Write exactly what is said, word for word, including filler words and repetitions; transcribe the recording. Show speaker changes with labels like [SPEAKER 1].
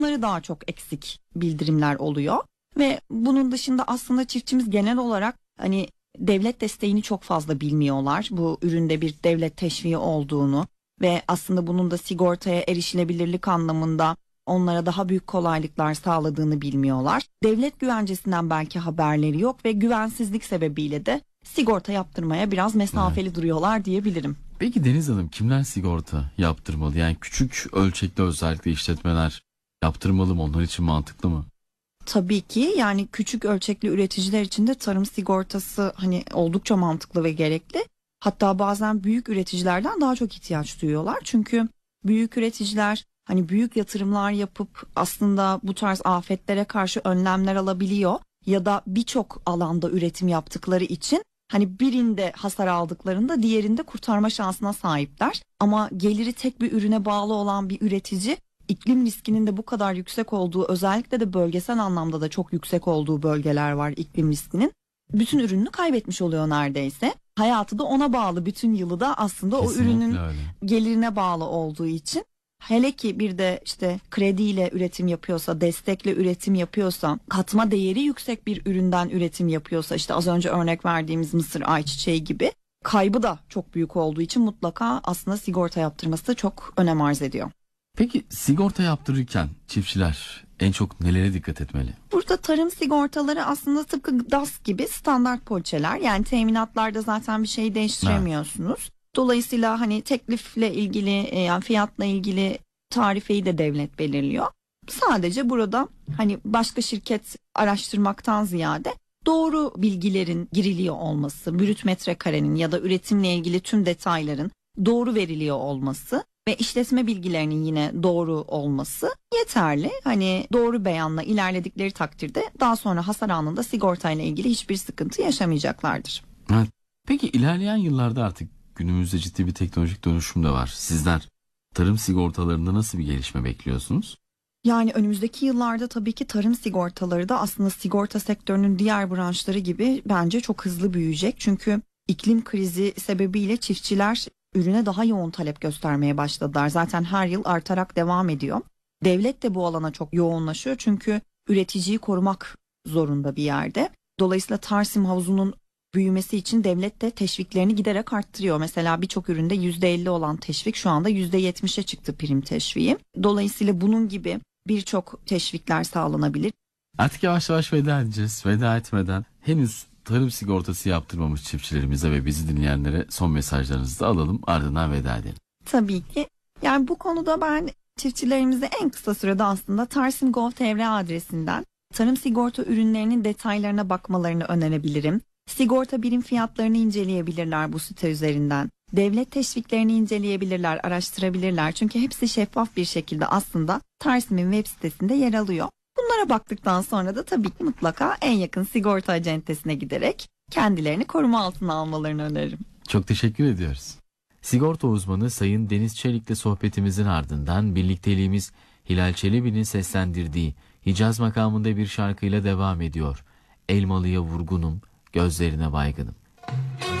[SPEAKER 1] Bunları daha çok eksik bildirimler oluyor ve bunun dışında aslında çiftçimiz genel olarak hani devlet desteğini çok fazla bilmiyorlar. Bu üründe bir devlet teşviği olduğunu ve aslında bunun da sigortaya erişilebilirlik anlamında onlara daha büyük kolaylıklar sağladığını bilmiyorlar. Devlet güvencesinden belki haberleri yok ve güvensizlik sebebiyle de sigorta yaptırmaya biraz mesafeli evet. duruyorlar diyebilirim.
[SPEAKER 2] Peki Deniz Hanım, kimler sigorta yaptırmalı? Yani küçük ölçekli özellikle işletmeler yaptırmalı mı? Onlar için mantıklı mı?
[SPEAKER 1] Tabii ki, yani küçük ölçekli üreticiler için de tarım sigortası hani oldukça mantıklı ve gerekli. Hatta bazen büyük üreticilerden daha çok ihtiyaç duyuyorlar. Çünkü büyük üreticiler hani büyük yatırımlar yapıp aslında bu tarz afetlere karşı önlemler alabiliyor ya da birçok alanda üretim yaptıkları için hani birinde hasar aldıklarında diğerinde kurtarma şansına sahipler. Ama geliri tek bir ürüne bağlı olan bir üretici, iklim riskinin de bu kadar yüksek olduğu, özellikle de bölgesel anlamda da çok yüksek olduğu bölgeler var iklim riskinin. Bütün ürününü kaybetmiş oluyor neredeyse. Hayatı da ona bağlı, bütün yılı da aslında kesinlikle o ürünün öyle. Gelirine bağlı olduğu için. Hele ki bir de işte krediyle üretim yapıyorsa, destekle üretim yapıyorsa, katma değeri yüksek bir üründen üretim yapıyorsa, işte az önce örnek verdiğimiz mısır ayçiçeği gibi, kaybı da çok büyük olduğu için mutlaka aslında sigorta yaptırması çok önem arz ediyor.
[SPEAKER 2] Peki sigorta yaptırırken çiftçiler en çok nelere dikkat etmeli?
[SPEAKER 1] Burada tarım sigortaları aslında tıpkı D A S gibi standart poliçeler. Yani teminatlarda zaten bir şey değiştiremiyorsunuz. Evet. Dolayısıyla hani teklifle ilgili, yani fiyatla ilgili tarifeyi de devlet belirliyor. Sadece burada hani başka şirket araştırmaktan ziyade doğru bilgilerin giriliyor olması, brüt metrekarenin ya da üretimle ilgili tüm detayların doğru veriliyor olması ve işletme bilgilerinin yine doğru olması yeterli. Hani doğru beyanla ilerledikleri takdirde daha sonra hasar anında sigortayla ilgili hiçbir sıkıntı yaşamayacaklardır.
[SPEAKER 2] Evet. Peki ilerleyen yıllarda artık günümüzde ciddi bir teknolojik dönüşüm de var. Sizler tarım sigortalarında nasıl bir gelişme bekliyorsunuz?
[SPEAKER 1] Yani önümüzdeki yıllarda tabii ki tarım sigortaları da aslında sigorta sektörünün diğer branşları gibi bence çok hızlı büyüyecek. Çünkü iklim krizi sebebiyle çiftçiler ürüne daha yoğun talep göstermeye başladılar. Zaten her yıl artarak devam ediyor. Devlet de bu alana çok yoğunlaşıyor çünkü üreticiyi korumak zorunda bir yerde. Dolayısıyla Tarsim havuzunun büyümesi için devlet de teşviklerini giderek arttırıyor. Mesela birçok üründe yüzde elli olan teşvik şu anda yüzde yetmişe çıktı, prim teşviği. Dolayısıyla bunun gibi birçok teşvikler sağlanabilir.
[SPEAKER 2] Artık yavaş yavaş veda edeceğiz. Veda etmeden henüz tarım sigortası yaptırmamış çiftçilerimize ve bizi dinleyenlere son mesajlarınızı da alalım, ardından veda edelim.
[SPEAKER 1] Tabii ki. Yani bu konuda ben çiftçilerimize en kısa sürede aslında tarsim nokta gov nokta tr adresinden tarım sigorta ürünlerinin detaylarına bakmalarını önerebilirim. Sigorta birim fiyatlarını inceleyebilirler bu site üzerinden. Devlet teşviklerini inceleyebilirler, araştırabilirler. Çünkü hepsi şeffaf bir şekilde aslında Tarsim'in web sitesinde yer alıyor. Bunlara baktıktan sonra da tabii ki mutlaka en yakın sigorta acentesine giderek kendilerini koruma altına almalarını öneririm.
[SPEAKER 2] Çok teşekkür ediyoruz. Sigorta uzmanı Sayın Deniz Çelik'le sohbetimizin ardından birlikteliğimiz Hilal Çelebi'nin seslendirdiği Hicaz makamında bir şarkıyla devam ediyor. Elmalı'ya vurgunum, gözlerine baygınım.